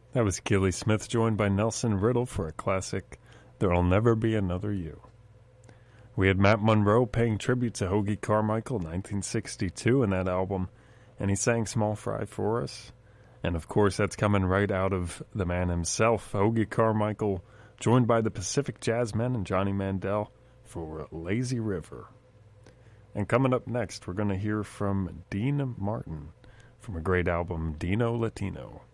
That was Keely Smith joined by Nelson Riddle for a classic, There'll Never Be Another You. We had Matt Monroe paying tribute to Hoagy Carmichael in 1962 in that album, and he sang Small Fry for us. And of course, that's coming right out of the man himself, Hoagy Carmichael, joined by the Pacific Jazzmen and Johnny Mandel for Lazy River. And coming up next, we're going to hear from Dean Martin from a great album, Dino Latino.